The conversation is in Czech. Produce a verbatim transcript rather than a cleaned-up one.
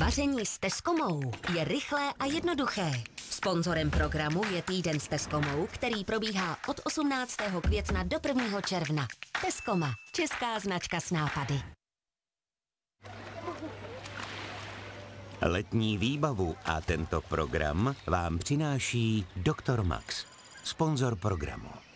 Vaření s Tescomou je rychlé a jednoduché. Sponzorem programu je týden s Tescomou, který probíhá od osmnáctého května do prvního června. Tescoma, česká značka s nápady. Letní výbavu a tento program vám přináší doktor Max, sponzor programu.